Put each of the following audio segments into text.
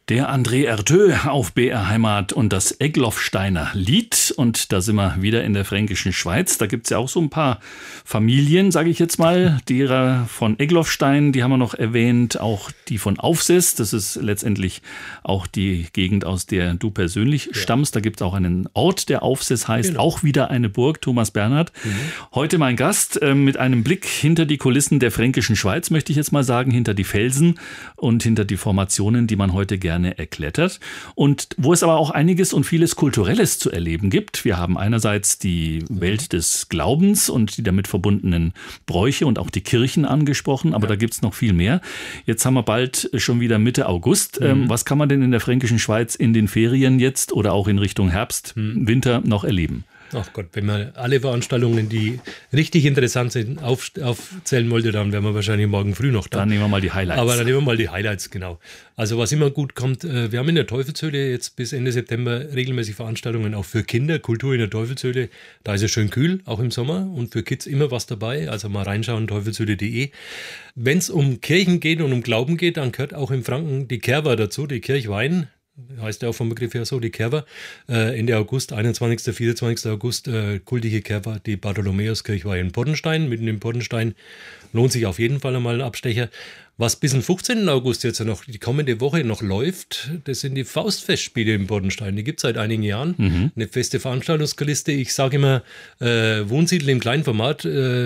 Der André Ertö auf BR Heimat und das Egloffsteiner Lied. Und da sind wir wieder in der fränkischen Schweiz. Da gibt's ja auch so ein paar Familien, sage ich jetzt mal. Die von Egloffstein, die haben wir noch erwähnt. Auch die von Aufseß. Das ist letztendlich auch die Gegend, aus der du persönlich stammst. Da gibt's auch einen Ort, der Aufseß heißt. Genau. Auch wieder eine Burg, Thomas Bernhard. Heute mein Gast mit einem Blick hinter die Kulissen der fränkischen Schweiz, möchte ich jetzt mal sagen. Hinter die Felsen und hinter die Formationen, die man heute gerne erklettert und wo es aber auch einiges und vieles Kulturelles zu erleben gibt. Wir haben einerseits die Welt des Glaubens und die damit verbundenen Bräuche und auch die Kirchen angesprochen, aber da gibt es noch viel mehr. Jetzt haben wir bald schon wieder Mitte August. Was kann man denn in der fränkischen Schweiz in den Ferien jetzt oder auch in Richtung Herbst, Winter noch erleben? Ach Gott, wenn man alle Veranstaltungen, die richtig interessant sind, aufzählen wollte, dann wären wir wahrscheinlich morgen früh noch da. Dann nehmen wir mal die Highlights. Aber dann nehmen wir mal die Highlights, genau. Also was immer gut kommt, wir haben in der Teufelshöhle jetzt bis Ende September regelmäßig Veranstaltungen auch für Kinder, Kultur in der Teufelshöhle. Da ist es schön kühl, auch im Sommer, und für Kids immer was dabei. Also mal reinschauen, teufelshöhle.de. Wenn es um Kirchen geht und um Glauben geht, dann gehört auch im Franken die Kerwa dazu, die Kirchweih. Heißt ja auch vom Begriff her so, die Kerwa. Ende August, 21. 24. August, kultige Kerwa, die Bartholomäuskirchweih in Boddenstein. Mitten im Boddenstein lohnt sich auf jeden Fall einmal ein Abstecher. Was bis zum 15. August jetzt noch die kommende Woche noch läuft, das sind die Faustfestspiele in Boddenstein. Die gibt es seit einigen Jahren. Eine feste Veranstaltungsliste. Ich sage immer, Wunsiedel im kleinen Format,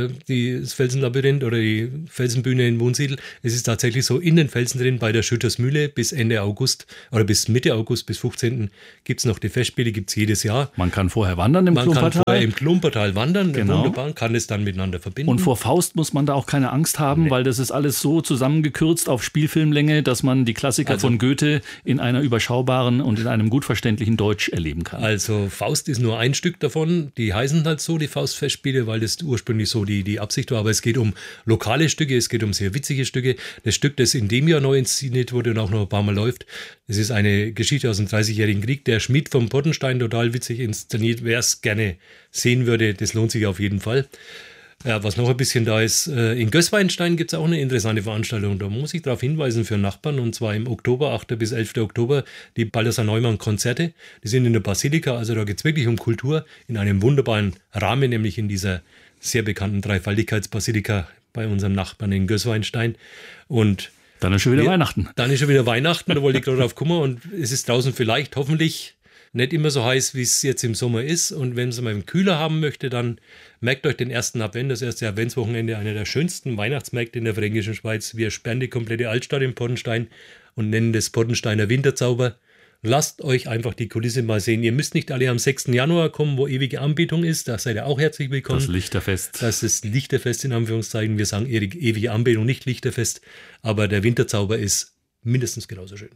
das Felsenlabyrinth oder die Felsenbühne in Wunsiedel. Es ist tatsächlich so, in den Felsen drin bei der Schüttersmühle bis Ende August oder bis Mitte August, bis 15. gibt es noch die Festspiele, gibt es jedes Jahr. Man kann vorher wandern im Klumpertal. Man kann vorher im Klumpertal wandern, genau. Wunderbar, kann es dann miteinander verbinden. Und vor Faust muss man da auch keine Angst haben, weil das ist alles so zusammengekürzt auf Spielfilmlänge, dass man die Klassiker von Goethe in einer überschaubaren und in einem gut verständlichen Deutsch erleben kann. Also Faust ist nur ein Stück davon. Die heißen halt so, die Faustfestspiele, weil das ursprünglich so die Absicht war. Aber es geht um lokale Stücke, es geht um sehr witzige Stücke. Das Stück, das in dem Jahr neu inszeniert wurde und auch noch ein paar Mal läuft, das ist eine Geschichte aus dem 30-jährigen Krieg. Der Schmied vom Boddenstein, total witzig inszeniert. Wer es gerne sehen würde, das lohnt sich auf jeden Fall. Ja, was noch ein bisschen da ist, in Gößweinstein gibt es auch eine interessante Veranstaltung. Da muss ich darauf hinweisen für Nachbarn, und zwar im Oktober, 8. bis 11. Oktober, die Balthasar Neumann-Konzerte. Die sind in der Basilika, also da geht es wirklich um Kultur in einem wunderbaren Rahmen, nämlich in dieser sehr bekannten Dreifaltigkeitsbasilika bei unserem Nachbarn in Gößweinstein. Und dann ist schon wieder Weihnachten. Dann ist schon wieder Weihnachten, da wollte ich gerade drauf kommen, und es ist draußen vielleicht, hoffentlich, nicht immer so heiß, wie es jetzt im Sommer ist. Und wenn es mal kühler haben möchte, dann merkt euch den ersten Advent, das erste Adventswochenende, einer der schönsten Weihnachtsmärkte in der fränkischen Schweiz. Wir sperren die komplette Altstadt in Boddenstein und nennen das Boddensteiner Winterzauber. Lasst euch einfach die Kulisse mal sehen. Ihr müsst nicht alle am 6. Januar kommen, wo ewige Anbetung ist. Da seid ihr auch herzlich willkommen. Das Lichterfest. Das ist Lichterfest in Anführungszeichen. Wir sagen ewige Anbetung, nicht Lichterfest. Aber der Winterzauber ist mindestens genauso schön.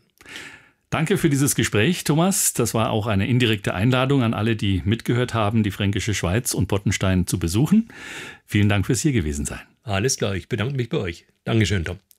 Danke für dieses Gespräch, Thomas. Das war auch eine indirekte Einladung an alle, die mitgehört haben, die fränkische Schweiz und Boddenstein zu besuchen. Vielen Dank fürs hier gewesen sein. Alles klar, ich bedanke mich bei euch. Dankeschön, Tom.